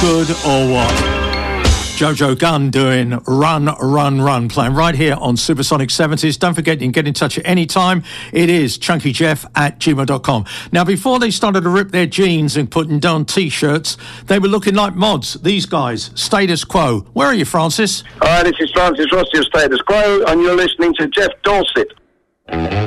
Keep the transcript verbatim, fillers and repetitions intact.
Good or what? Jojo Gunn doing Run, Run, Run, playing right here on Supersonic seventies. Don't forget, you can get in touch at any time. It is chunkyjeff at gmail dot com. Now, before they started to rip their jeans and putting down T-shirts, they were looking like mods. These guys, Status Quo. Where are you, Francis? Hi, this is Francis Rossi of Status Quo, and you're listening to Jeff Dorset.